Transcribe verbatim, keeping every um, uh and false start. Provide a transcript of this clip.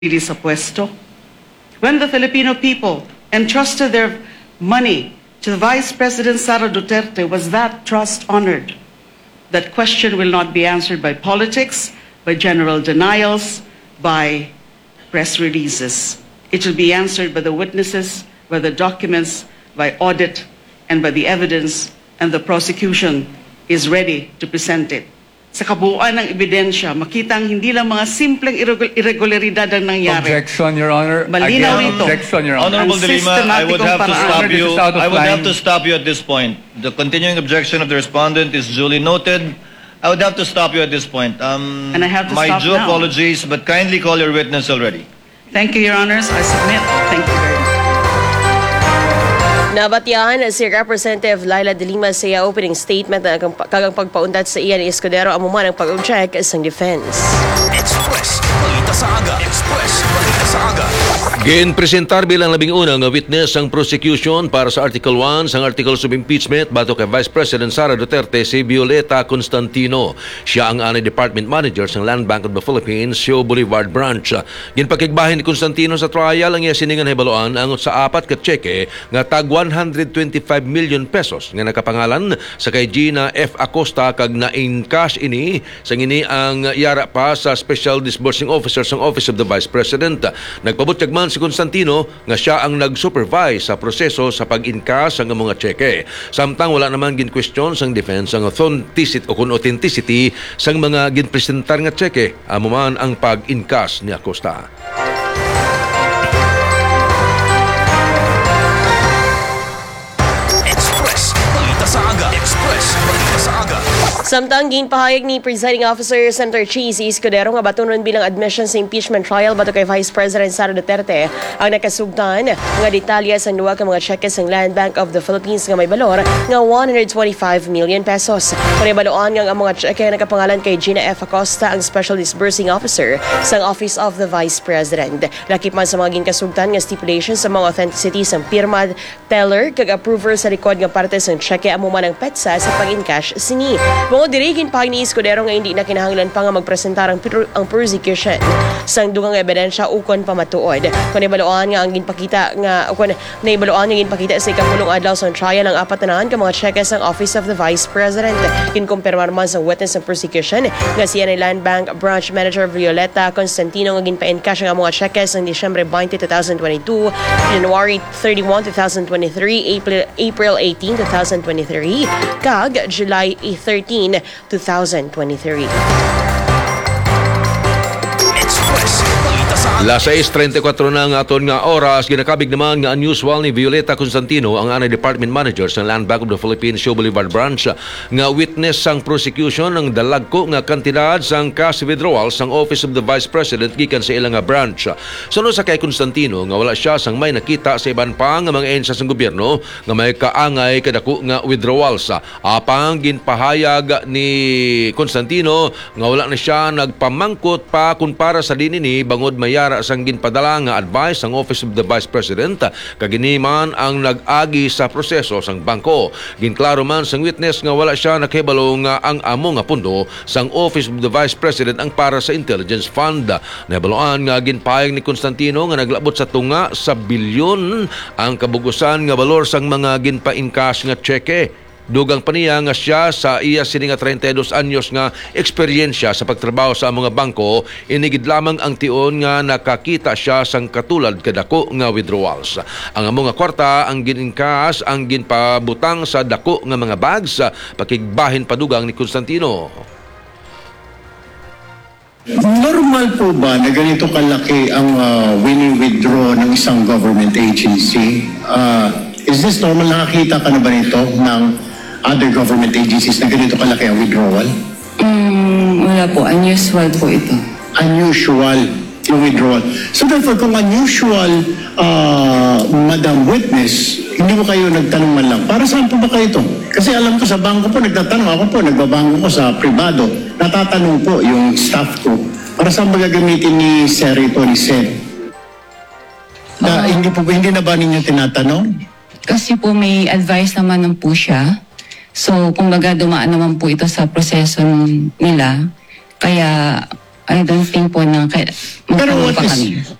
really sa pwesto. When the Filipino people entrusted their money to Vice President Sara Duterte, was that trust honored? That question will not be answered by politics, by general denials, by press releases. It will be answered by the witnesses, by the documents, by audit, and by the evidence, and the prosecution is ready to present it. Sa kabuuan ng ebidensya, makitang hindi lang mga simpleng irregularidad ang nangyari. Objection, Your Honor. Malinaw Again, ito. Objection, Your Honor. Honorable De Lima, I would have to stop This you. is out of I would line. have to stop you at this point. The continuing objection of the respondent is duly noted. I would have to stop you at this point. Um, And I have to my stop due now. apologies, but kindly call your witness already. Thank you, Your Honors. I submit. Thank you very much. Nabatyan si Representative Laila De Lima sa iya opening statement na kagang pagpaundat sa iya ni Escudero amuman ang pag-object sa defense. Express, balita sa aga. Express, balita sa aga. Ginpresentar bilang labing unang witness ang prosecution para sa Article one sang Articles of Impeachment bato kay Vice President Sara Duterte si Violeta Constantino. Siya ang anay Department Manager sa Land Bank of the Philippines, Sio Boulevard Branch. Ginpakigbahin ni Constantino sa trial ang iya siningan hibaluan ang sa apat ka tseke nga tag one hundred twenty-five million pesos nga nakapangalan sa kay Gina F. Acosta kag na-encash ini sang ini ang yara pa sa Special Disbursing Officer sang Office of the Vice President. Nagpabutyag man si Constantino nga siya ang nag-supervise sa proseso sa pag-encash ng mga tseke. Samtang wala naman gin-question sang defense ang authenticity o kung authenticity sang mga ginpresentar nga tseke amo man ang pag-encash ni Acosta. Express, balita sa aga. Express, balita sa aga. Samtang ginpahayag ni Presiding Officer Senator Cheese Escudero nga batunon bilang admission sa impeachment trial bato kay Vice President Sara Duterte ang nakasugdan nga detalye sa duwa ka mga cheque sa Land Bank of the Philippines nga may balor nga one hundred twenty-five million pesos. Panibaloan nga ang mga cheque nakapangalan kay Gina F. Acosta ang Special Disbursing Officer sa Office of the Vice President. Lakip man sa mga ginkasugdan nga stipulations sa mga authenticity sa pirma, teller kag approver sa likod nga parte sa cheque amo man ang petsa sa pag-encash sini. Mga dirigin pa ni Escudero nga hindi na kinahanglan pa nga magpresentar ang, ang prosecution sang dugang ebidensya ukon pamatuod. Kung ibaloan nga ang ginpakita nga kung naibaloan nga ginpakita sa ikapulong adlaw sa trial ang apat na ka mga cheque sang Office of the Vice President. Kinkumpirmar man sa witness ng prosecution nga siya ni Land Bank Branch Manager Violeta Constantino nga ginpa-encash ang mga cheque sang Disyembre twenty, twenty twenty-two, January thirty-first, twenty twenty-three, April, April eighteenth, twenty twenty-three, kag July thirteenth, twenty twenty-three. Express, balita sa aga. Las sais treinta y cuatro na nga aton nga oras, ginakabig naman nga unusual ni Violeta Constantino, ang anay Department Manager sa Land Bank of the Philippines, Sio Boulevard Branch, nga witness sang prosecution ng dalagko nga kantidad sang cash withdrawal sang Office of the Vice President gikan sa ilang nga branch. Sunod sa kay Constantino nga wala siya sang may nakita sa iban pa nga mga ensya sang gobyerno nga may kaangay kadako nga withdrawals. Apang ginpahayag ni Constantino nga wala na siya nagpamangkot pa kung para sa dinini bangod mayara sang ginpadala nga advice sang Office of the Vice President kagini man ang nag-agi sa proseso sang bangko. Ginklaro man sang witness nga wala siya nakahibalo nga ang amo nga pundo sang Office of the Vice President ang para sa Intelligence Fund. Nahibaloan nga ginpahayag ni Constantino nga naglabot sa tunga sa bilyon ang kabugusan nga balor sang mga ginpa-encash nga cheque. Dugang pa niya nga siya sa iya sini nga thirty-two anyos nga eksperyensya sa pagtrabaho sa mga bangko, inigid lamang ang tion nga nakakita siya sang katulad kadako nga withdrawals. Ang amo nga kwarta ang giningkas ang ginpabutang sa dako nga mga bags pakigbahin padugang ni Constantino. Normal po ba na ganito kalaki ang uh, winning withdraw ng isang government agency? Uh, is this normal? Nakakita ka na ba nito ng other government agencies na ganito kalaki ang withdrawal? Mm, wala po. Unusual po ito. Unusual yung withdrawal. So therefore, kung unusual, uh, Madam Witness, hindi mo kayo nagtanong man lang, para saan po ba kayo ito? Kasi alam ko sa bangko po, nagtatanong ako po, nagbabangko ko sa privado, natatanong po yung staff ko, para saan ba gagamitin ni Sir ito, ni Sir? Na, Uh, hindi po ba, hindi na ba ninyo tinatanong? Kasi po may advice naman ng po siya. So, kumbaga dumaan naman po ito sa proseso nila. Kaya I don't think po na kaya Pero magkaroon what pa is, kami.